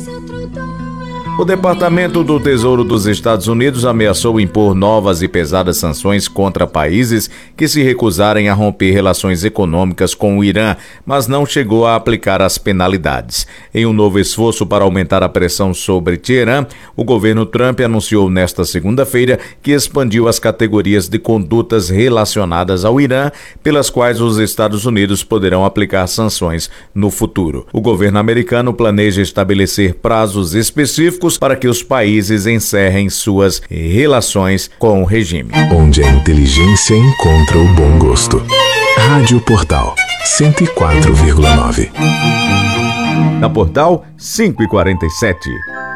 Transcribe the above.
O Departamento do Tesouro dos Estados Unidos ameaçou impor novas e pesadas sanções contra países que se recusarem a romper relações econômicas com o Irã, mas não chegou a aplicar as penalidades. Em um novo esforço para aumentar a pressão sobre Teherã, o governo Trump anunciou nesta segunda-feira que expandiu as categorias de condutas relacionadas ao Irã, pelas quais os Estados Unidos poderão aplicar sanções no futuro. O governo americano planeja estabelecer prazos específicos para que os países encerrem suas relações com o regime. Onde a inteligência encontra o bom gosto. Rádio Portal 104,9. Na Portal 5:47.